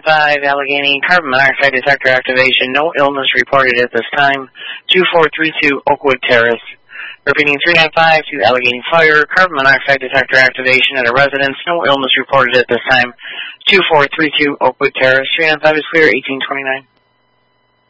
395 Allegheny, carbon monoxide detector activation, no illness reported at this time. 2432 Oakwood Terrace. Repeating 395 to Allegheny Fire, carbon monoxide detector activation at a residence, no illness reported at this time. 2432 Oakwood Terrace. 395 is clear, 1829.